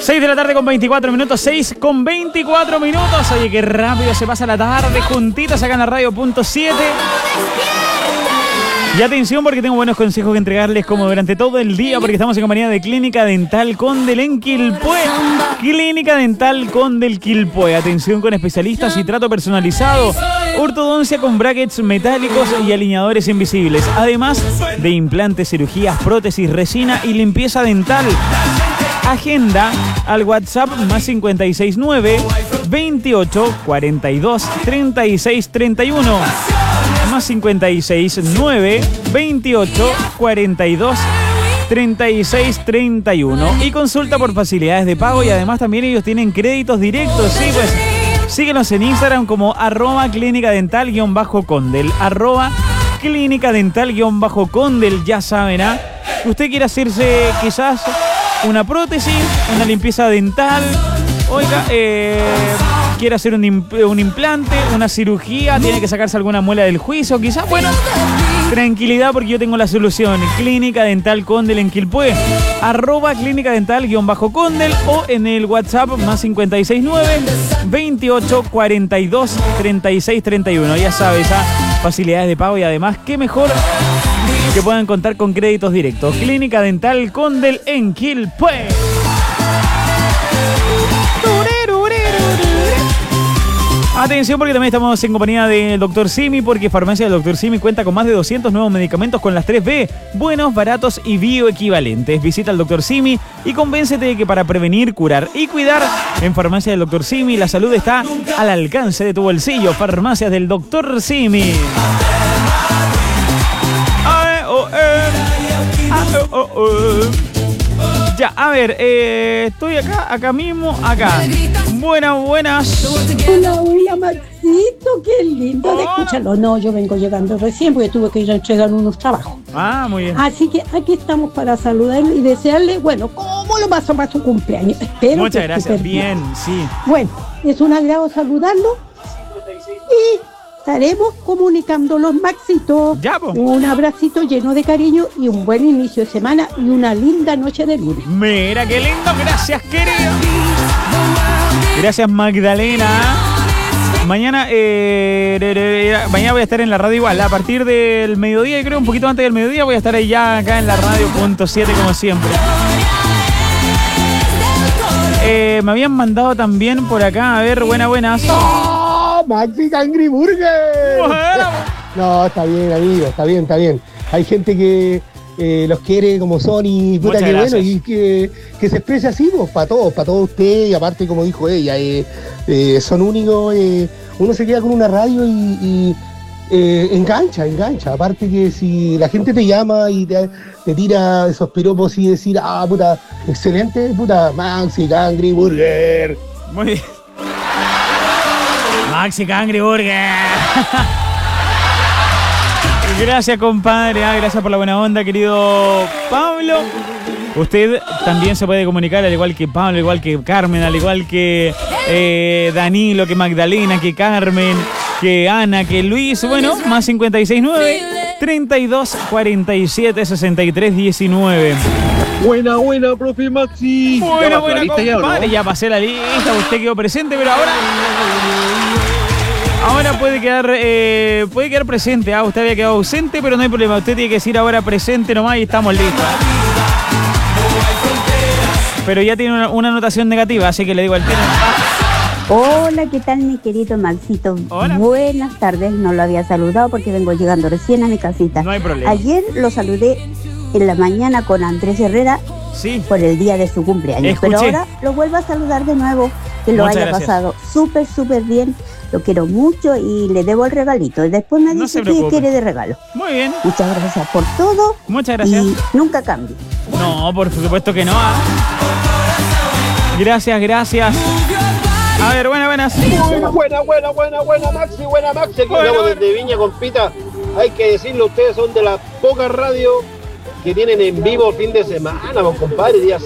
6 de la tarde con 24 minutos, 6 con 24 minutos. Oye, qué rápido se pasa la tarde juntitos acá en la radio.7. Y atención porque tengo buenos consejos que entregarles como durante todo el día, porque estamos en compañía de Clínica Dental Condel en Quilpué. Clínica Dental Condel Quilpué. Atención con especialistas y trato personalizado. Ortodoncia con brackets metálicos y alineadores invisibles. Además de implantes, cirugías, prótesis, resina y limpieza dental. Agenda al WhatsApp más 569 28 42 36 31. Más 569 28 42 36 31. Y consulta por facilidades de pago y además también ellos tienen créditos directos. Sí, pues síguenos en Instagram como @clínica dental_condel. @clínica dental_condel. Ya saben, usted quiere hacerse quizás una prótesis, una limpieza dental, oiga, quiere hacer un implante, una cirugía, tiene que sacarse alguna muela del juicio, quizás, bueno, tranquilidad porque yo tengo la solución. Clínica Dental Condel en Quilpué, @clínica dental_condel o en el WhatsApp más 569 28 42 36 31. Ya sabes, facilidades de pago y además, qué mejor que puedan contar con créditos directos. Clínica Dental Condel en Quilpué. Atención porque también estamos en compañía del Dr. Simi, porque Farmacia del Dr. Simi cuenta con más de 200 nuevos medicamentos con las 3B, buenos, baratos y bioequivalentes. Visita al Dr. Simi y convéncete de que para prevenir, curar y cuidar, en Farmacia del Dr. Simi la salud está al alcance de tu bolsillo. Farmacias del Dr. Simi. Ya, a ver, estoy acá mismo, acá. Buenas. Hola, Maxito, qué lindo de escucharlo. No, yo vengo llegando recién porque tuve que ir a entregar unos trabajos. Ah, muy bien. Así que aquí estamos para saludarle y desearle, bueno, ¿cómo lo pasó para su cumpleaños? Espero muchas que gracias, bien, sí. Bueno, es un agrado saludarlo y estaremos comunicándolos, Maxito. Ya, po. Un abracito lleno de cariño y un buen inicio de semana y una linda noche de lunes. Mira qué lindo, gracias, querido. Gracias, Magdalena. Mañana voy a estar en la radio igual, a partir del mediodía, y creo un poquito antes del mediodía voy a estar ahí ya acá en la radio.7 como siempre. Me habían mandado también por acá, a ver, buenas. Maxi Angry Burger. Bueno. No, está bien, amigo, está bien. Hay gente que los quiere como son y puta que bueno, y que se exprese así, pues, para todos ustedes, y aparte, como dijo ella, son únicos, uno se queda con una radio y engancha, aparte que si la gente te llama y te tira esos piropos y decir, puta, excelente, puta, Maxi Angry Burger. Muy bien. Maxi Angry Burger. Gracias, compadre. Gracias por la buena onda, querido Pablo. Usted también se puede comunicar, al igual que Pablo, al igual que Carmen, al igual que Danilo, que Magdalena, que Carmen, que Ana, que Luis. Bueno, más 569 32 47 63 19. Buena, profe Maxi. Buena, compadre. Ya pasé la lista, usted quedó presente, pero ahora puede quedar presente. Usted había quedado ausente, pero no hay problema. Usted tiene que decir ahora presente nomás y estamos listos. Pero ya tiene una anotación negativa, así que le digo al tiro. Hola, ¿qué tal, mi querido Maxito? Hola. Buenas tardes, no lo había saludado porque vengo llegando recién a mi casita. No hay problema. Ayer lo saludé en la mañana con Andrés Herrera, sí, por el día de su cumpleaños. Escuché. Pero ahora lo vuelvo a saludar de nuevo, que lo Muchas haya gracias. pasado súper bien. Lo quiero mucho y le debo el regalito. Y después me No dice se qué preocupe. quiere de regalo. Muy bien. Muchas gracias por todo. Muchas gracias. Y nunca cambie. No, por supuesto que no. Gracias. A ver, buenas. Buena, Maxi. Aquí estamos desde Viña, compita. Hay que decirlo, ustedes son de las pocas radios que tienen en vivo fin de semana, compadre. Día